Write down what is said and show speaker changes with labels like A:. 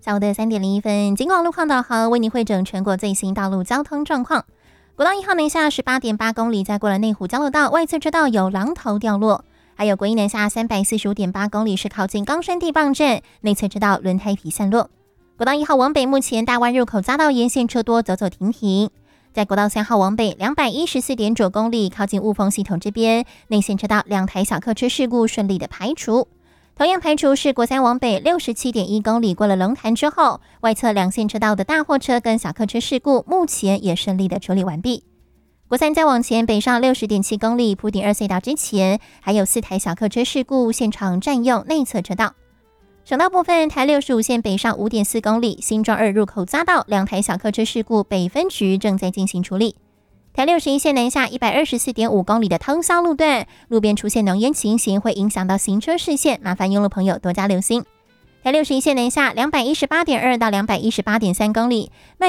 A: 下午的3:01，警广路况导航为您汇整全国最新道路交通状况。国道1号南下18.8公里，在过了内湖交流道外侧车道有榔头掉落，还有国一南下345.8公里是靠近冈山地磅站内侧车道轮胎皮散落。国道1号往北目前大湾入口匝道沿线车多，走走停停。在国道3号往北214.9公里，靠近雾峰系统这边内线车道2台小客车事故顺利的排除。同样排除是国3往北67.1公里，过了龙潭之后，外侧2线车道的大货车跟小客车事故目前也顺利的处理完毕。国3再往前北上60.7公里，埔顶2隧道之前还有4台小客车事故，现场占用内侧车道。省道部分，台65线北上5.4公里，新庄2入口匝道2台小客车事故，北分局正在进行处理。台61线南下124.5公里的通霄路段，路边出现浓烟情形，会影响到行车视线，麻烦用路朋友多加留心。台61线南下218.2到218.3公里，